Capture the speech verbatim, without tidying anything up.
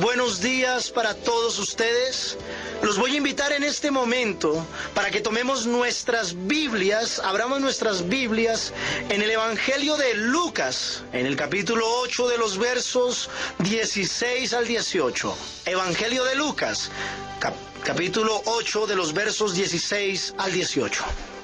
buenos días para todos ustedes. Los voy a invitar en este momento para que tomemos nuestras Biblias, abramos nuestras Biblias en el Evangelio de Lucas, en el capítulo ocho de los versos dieciséis al dieciocho. Evangelio de Lucas, cap- capítulo ocho de los versos dieciséis al dieciocho.